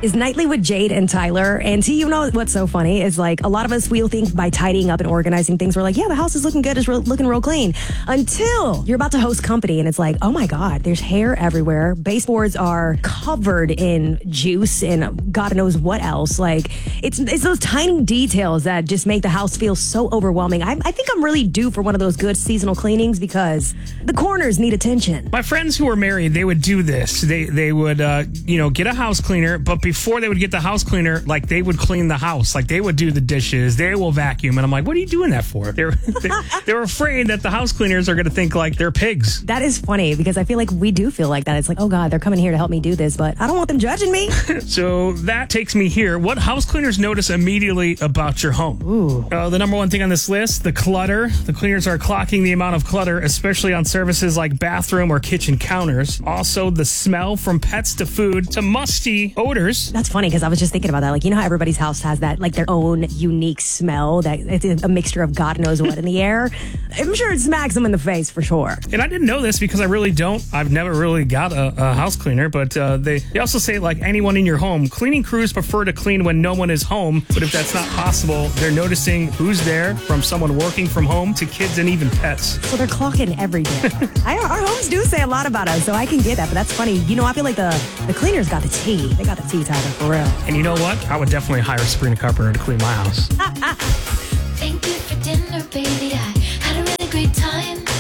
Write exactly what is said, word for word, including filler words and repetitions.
is Nightly with Jade and Tyler. And see, you know what's so funny is like a lot of us, we'll think by tidying up and organizing things, we're like, yeah, the house is looking good. It's real, looking real clean. Until you're about to host company and it's like, oh my God, there's hair everywhere. Baseboards are covered in juice and God knows what else. Like it's it's those tiny details that just make the house feel so overwhelming. I, I think I'm really due for one of those good seasonal cleanings because the corners need attention. My friends who were married, they would do this. They they would, uh, you know, get a house cleaner, but before they would get the house cleaner, like they would clean the house. Like they would do the dishes. They will vacuum. And I'm like, what are you doing that for? They're, they, they were afraid that the house cleaners are going to think like they're pigs. That is funny because I feel like we do feel like that. It's like, oh God, they're coming here to help me do this, but I don't want them judging me. So that takes me here. What house cleaners notice immediately about your home? Ooh. Uh, the number one thing on this list, the clutter. The cleaners are clocking the amount of clutter, especially on surfaces like bathroom or kitchen counters. Also, the smell from pets to food to musty odors. That's funny because I was just thinking about that. Like, you know how everybody's house has that, like their own unique smell that it's a mixture of God knows what in the air. I'm sure it smacks them in the face for sure. And I didn't know this because I really don't. I've never really got a, a house cleaner, but uh, they, they also say like anyone in your home, cleaning crews prefer to clean when no one is home. But if that's not possible, they're noticing who's there, from someone working from home to kids and even pets. So they're clocking every day. I, our homes do say a lot about us, so I can get that. But that's funny. You know, I feel like the, the cleaners got the tea. They got the tea, Tyler, for real. And you know what? I would definitely hire Sabrina Carpenter to clean my house. Thank you for dinner, baby. I had a really great time.